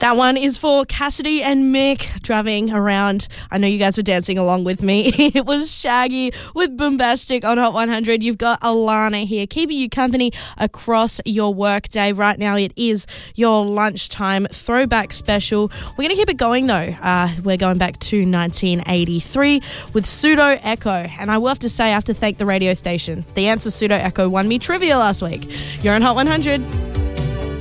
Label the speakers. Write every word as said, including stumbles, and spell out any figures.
Speaker 1: That one is for Cassidy and Mick driving around. I know you guys were dancing along with me. It was Shaggy with Boombastic on Hot one hundred. You've got Alana here, keeping you company across your workday. Right now it is your lunchtime throwback special. We're going to keep it going though. Uh, we're going back to nineteen eighty-three with Pseudo Echo. And I will have to say, I have to thank the radio station. The answer Pseudo Echo won me trivia last week. You're on Hot one hundred.